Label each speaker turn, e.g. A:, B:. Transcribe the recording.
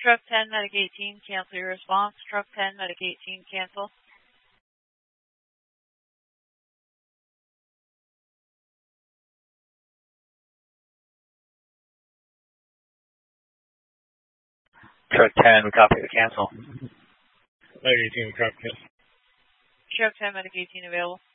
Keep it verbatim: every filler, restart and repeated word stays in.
A: Truck ten, Medic eighteen, cancel your response. Truck ten, Medic eighteen, cancel.
B: Truck ten, we copy the cancel.
C: Medic eighteen, we copy cancel.
A: Truck ten, Medic eighteen available.